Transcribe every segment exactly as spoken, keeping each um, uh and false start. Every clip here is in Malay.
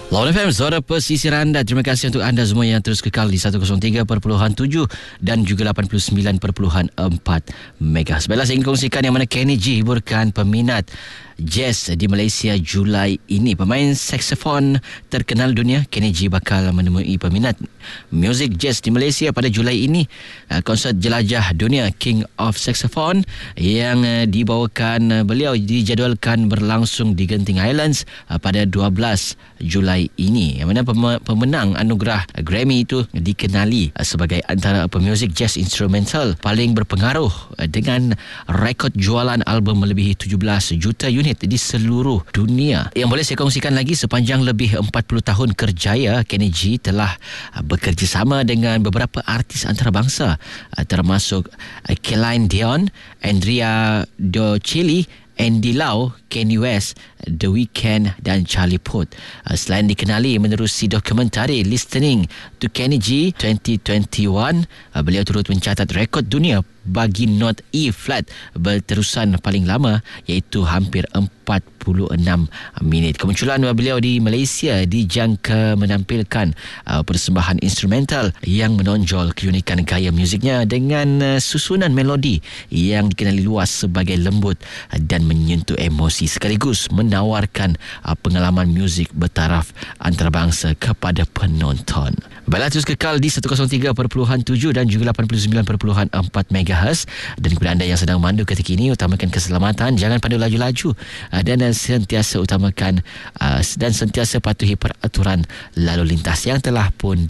Lawan F M, suara pesisir anda. Terima kasih untuk anda semua yang terus kekal di seratus tiga perpuluhan tujuh dan juga lapan puluh sembilan perpuluhan empat megahertz. Baiklah, saya ingin kongsikan yang mana Kenny G hiburkan peminat jazz di Malaysia Julai ini. Pemain saksofon terkenal dunia Kenny G bakal menemui peminat muzik jazz di Malaysia pada Julai ini. Konsert jelajah dunia King of Saxophone yang dibawakan beliau dijadualkan berlangsung di Genting Highlands pada dua belas Julai ini. Yang mana pemenang anugerah Grammy itu dikenali sebagai antara pemuzik jazz instrumental paling berpengaruh dengan rekod jualan album melebihi tujuh belas juta unit di seluruh dunia. Yang boleh saya kongsikan lagi, sepanjang lebih empat puluh tahun kerjaya, Kenny G telah bekerjasama dengan beberapa artis antarabangsa termasuk Celine Dion, Andrea Bocelli, Andy Lau, Kanye West, The Weeknd dan Charlie Puth. Selain dikenali menerusi dokumentari Listening to Kenny G dua ribu dua puluh satu, beliau turut mencatat rekod dunia bagi not E flat berterusan paling lama, iaitu hampir empat puluh enam minit. Kemunculan beliau di Malaysia dijangka menampilkan uh, persembahan instrumental yang menonjol keunikan gaya muziknya dengan uh, susunan melodi yang dikenali luas sebagai lembut dan menyentuh emosi, sekaligus menawarkan uh, pengalaman muzik bertaraf antarabangsa kepada penonton. Baiklah, terus kekal di seratus tiga perpuluhan tujuh dan juga lapan puluh sembilan perpuluhan empat megahertz. Dan kepada anda yang sedang mandu ketika ini, utamakan keselamatan, jangan pandu laju-laju dan sentiasa utamakan uh, dan sentiasa patuhi peraturan lalu lintas yang telah pun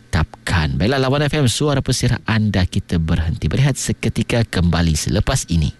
ditetapkan. Baiklah, Lawan F M, suara pesisir anda, kita berhenti berehat seketika, kembali selepas ini.